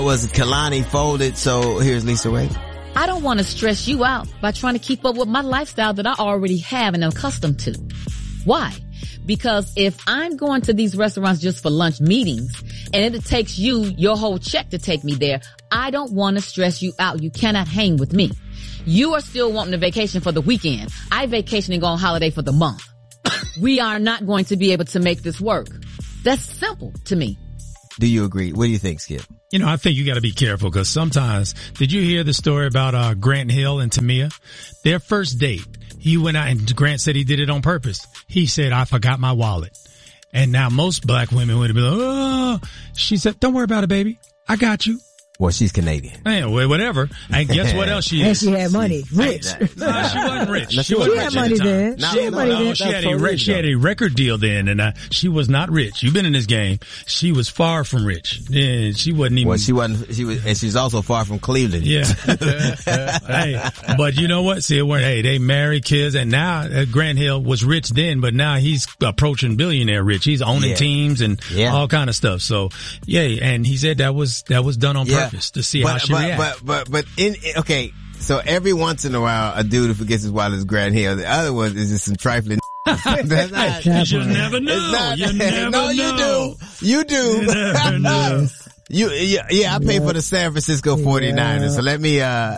Was Kalani folded? So here's Lisa Ray. I don't want to stress you out by trying to keep up with my lifestyle that I already have and am accustomed to. Why? Because if I'm going to these restaurants just for lunch meetings and it takes you your whole check to take me there, I don't want to stress you out. You cannot hang with me. You are still wanting a vacation for the weekend. I vacation and go on holiday for the month. We are not going to be able to make this work. That's simple to me. Do you agree? What do you think, Skip? You know, I think you got to be careful because sometimes, did you hear the story about Grant Hill and Tamia? Their first date, he went out and Grant said he did it on purpose. He said, I forgot my wallet. And now most black women would have been like, oh, she said, don't worry about it, baby. I got you. Well, she's Canadian. Anyway, whatever. And guess what else she is? And she had money. Rich. No, she wasn't rich. She had money then. She had a record deal then, and she was not rich. You've been in this game. She was far from rich. And she wasn't even. Well, she wasn't. She was, and she's also far from Cleveland. Yeah. Hey, but you know what? See, they married, kids, and now Grant Hill was rich then, but now he's approaching billionaire rich. He's owning teams and all kind of stuff. So, yeah, and he said that was done on purpose. To see how she reacts. But okay, so every once in a while, a dude who forgets his wallet is Grant Hill. The other one is just some trifling. That's not, you never know. You never know. You do. You never know. I pay for the San Francisco 49ers. So let me.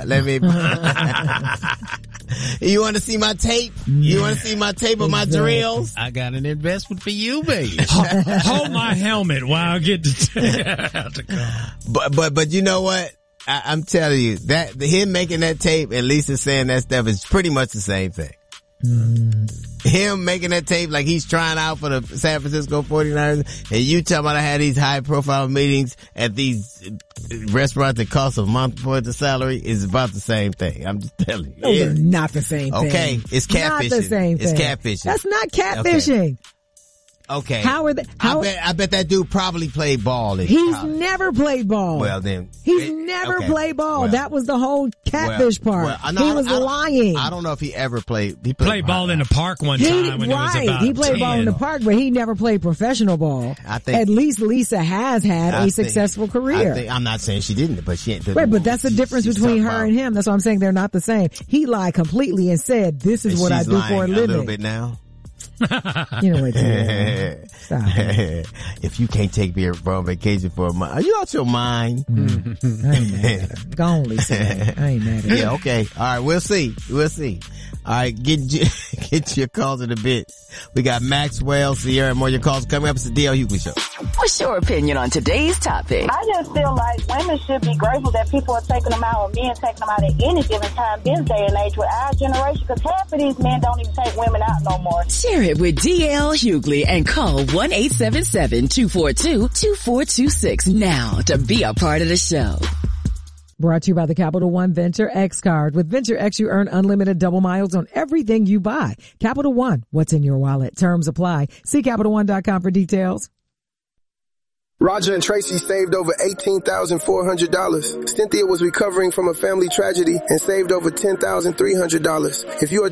You want to see my tape? You want to see my tape of my drills? I got an investment for you, baby. Hold my helmet while I get to come. But you know what? I'm telling you that him making that tape and Lisa saying that stuff is pretty much the same thing. Him making that tape like he's trying out for the San Francisco 49ers and you talking about I had these high profile meetings at these restaurants that cost a month for the salary is about the same thing. I'm just telling you. Those are not the same thing. Okay. It's catfishing. Not the same thing. It's catfishing. That's not catfishing. Okay. I bet that dude probably played ball. He's never played ball. Well then. He's never played ball. Well, that was the whole catfish part. He was lying. I don't know if he ever played. He played ball in the park one time when he was about He played 10. ball in the park, but he never played professional ball. I think. At least Lisa has had a successful career. I'm not saying she didn't, but she ain't. Right, but that's the difference between her and him. That's why I'm saying they're not the same. He lied completely and said, this is what I do for a living. A little bit now. You know what? Stop. If you can't take me on vacation for a month, are you out your mind? I ain't mad at it. Go on, Lisa. I ain't mad at it. Yeah, okay. All right, we'll see. All right, get your calls in a bit. We got Maxwell, Sierra, and more of your calls coming up. It's the D.L. Hughley Show. What's your opinion on today's topic? I just feel like women should be grateful that people are taking them out, or men taking them out at any given time this day and age with our generation, because half of these men don't even take women out no more. Share it with D.L. Hughley and call 1-877-242-2426 now to be a part of the show. Brought to you by the Capital One Venture X card. With Venture X, you earn unlimited double miles on everything you buy. Capital One, what's in your wallet? Terms apply. See CapitalOne.com for details. Roger and Tracy saved over $18,400. Cynthia was recovering from a family tragedy and saved over $10,300. If you are